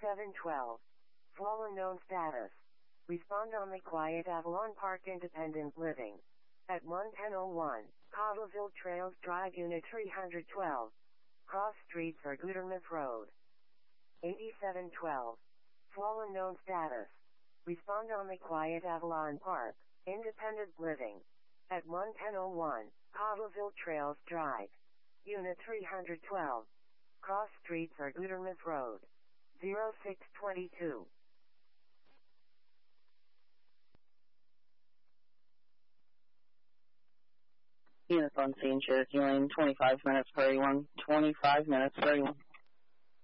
8712. Fallen known status. Respond on the quiet Avalon Park Independent Living. At 11001, Cottleville Trails Drive Unit 312. Cross Street for Gutermouth Road. 8712. Fallen known status. Respond on the quiet Avalon Park Independent Living. At 11001, Cottleville Trails Drive. Unit 312. Cross Street for Gutermouth Road. 0622. Units on scene, Cherokee Lane, 25 minutes per 81, 25 minutes per 81.